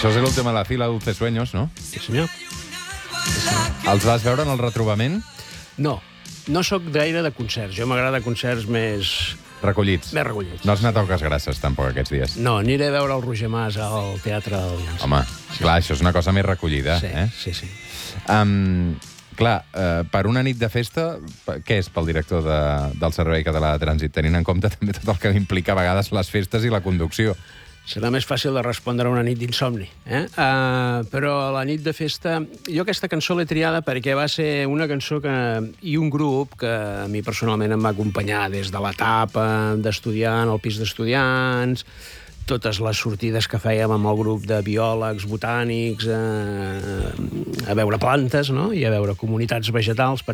Això és l'última de la fila, Dulces Sueños, no? Sí, senyor. Els vas veure en el retrobament? No sóc gaire de concerts. Jo m'agrada concerts més Recollits. recollits. No has anat a Oques Grasses, tampoc, aquests dies? No, aniré a veure el Roger Mas al Teatre d'Aliança. Home, clar, això és una cosa més recollida, eh? Sí. Clar, per una nit de festa, què és pel director del Servei Català de Trànsit, tenint en compte també tot el que implica a vegades les festes i la conducció? Serà més fàcil de respondre a una nit d'insomni, però a la nit de festa... Jo aquesta cançó l'he triada perquè va ser una cançó i un grup que a mi personalment em va acompanyar des de l'etapa d'estudiant, al pis d'estudiants, totes les sortides que fèiem amb el grup de biòlegs, botànics, a veure plantes, no? I a veure comunitats vegetals,